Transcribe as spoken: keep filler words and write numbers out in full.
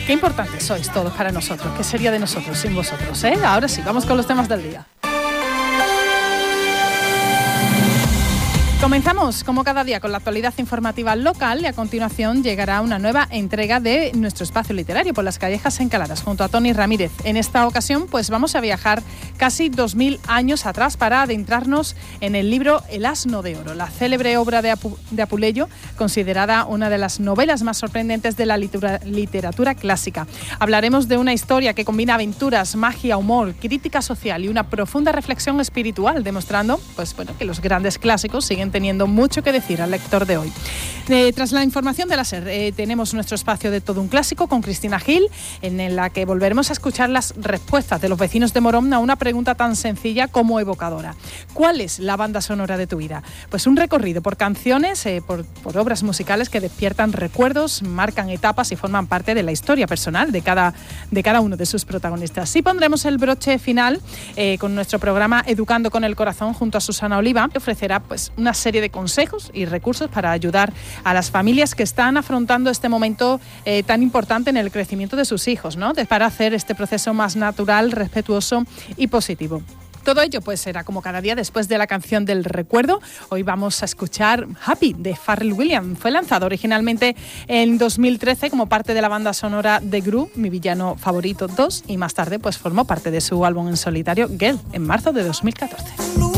Qué importantes sois todos para nosotros. ¿Qué sería de nosotros sin vosotros, eh? Ahora sí, vamos con los temas del día. Comenzamos, como cada día, con la actualidad informativa local y a continuación llegará una nueva entrega de nuestro espacio literario por las callejas encaladas junto a Tony Ramírez. En esta ocasión, pues vamos a viajar casi dos mil años atrás para adentrarnos en el libro El asno de oro, la célebre obra de, Apu- de Apuleyo, considerada una de las novelas más sorprendentes de la litura- literatura clásica. Hablaremos de una historia que combina aventuras, magia, humor, crítica social y una profunda reflexión espiritual, demostrando pues, bueno, que los grandes clásicos siguen teniendo mucho que decir al lector de hoy. Eh, tras la información de la SER, eh, tenemos nuestro espacio de Todo un Clásico con Cristina Gil, en la que volveremos a escuchar las respuestas de los vecinos de Morón a una pregunta tan sencilla como evocadora. ¿Cuál es la banda sonora de tu vida? Pues un recorrido por canciones, eh, por, por obras musicales que despiertan recuerdos, marcan etapas y forman parte de la historia personal de cada, de cada uno de sus protagonistas. Y pondremos el broche final eh, con nuestro programa Educando con el Corazón junto a Susana Oliva, que ofrecerá pues una serie de consejos y recursos para ayudar a las familias que están afrontando este momento eh, tan importante en el crecimiento de sus hijos, ¿no? De, para hacer este proceso más natural, respetuoso y positivo. Todo ello pues será como cada día después de la canción del recuerdo. Hoy vamos a escuchar Happy de Pharrell Williams. Fue lanzado originalmente en dos mil trece como parte de la banda sonora de Gru, Mi villano favorito dos, y más tarde pues formó parte de su álbum en solitario Girl en marzo de dos mil catorce.